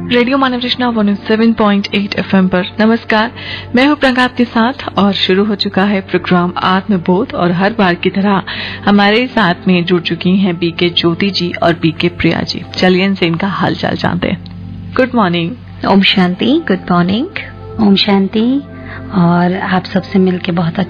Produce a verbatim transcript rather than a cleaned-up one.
Radio मानव रचना one O seven point eight FM पर नमस्कार, मैं हूं प्रज्ञा आपके साथ और शुरू हो चुका है प्रोग्राम आत्मबोध। और हर बार की तरह हमारे साथ में जुड़ चुकी हैं बीके ज्योति जी और बीके प्रिया जी। चलिए इनसे इनका हालचाल जानते हैं। Good morning. Om Shanti. Good morning. Om Shanti. और आप सबसे मिलके बहुत